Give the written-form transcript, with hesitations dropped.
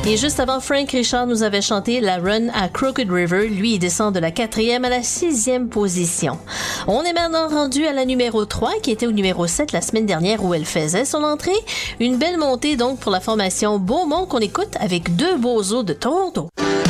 Et juste avant, Frank Richard nous avait chanté la Run à Crooked River. Lui, il descend de la 4e à la 6e position. On est maintenant rendu à la numéro 3, qui était au numéro 7 la semaine dernière où elle faisait son entrée. Une belle montée donc pour la formation Beaumont qu'on écoute avec Deux Beaux Os de Toronto.